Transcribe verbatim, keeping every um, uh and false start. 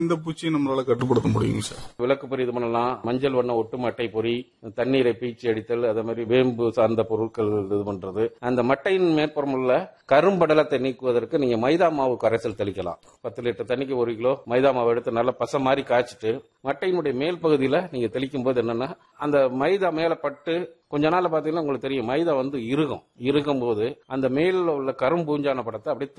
இந்த பூச்சியை நம்மளால கட்டுப்படுத்த முடியுங்க சார்? விளக்கு பொறி இது பண்ணலாம், மஞ்சள் வண்ண ஒட்டு மட்டை பொறி, தண்ணீரை பீச்சி அடித்தல், அதே மாதிரி வேம்பு சார்ந்த பொருட்கள் இது பண்றது. அந்த மட்டையின் மேற்புறம் உள்ள கரும்படலத்தை நீக்குவதற்கு நீங்க மைதா மாவு கரைசல் தெளிக்கலாம். பத்து லிட்டர் தண்ணிக்கு ஒரு கிலோ மைதா மாவு எடுத்து நல்லா பசை மாதிரி காய்ச்சிட்டு மட்டையினுடைய மேல் பகுதியில நீங்க தெளிக்கும் போது என்னன்னா அந்த மைதா மேல பட்டு கொஞ்ச நாள் பாத்தீங்கன்னா உங்களுக்கு தெரியும் மைதா வந்து இறுகும். இறுகும் போது அந்த மேல உள்ள கரும்பூஞ்சான படத்தை அப்படியே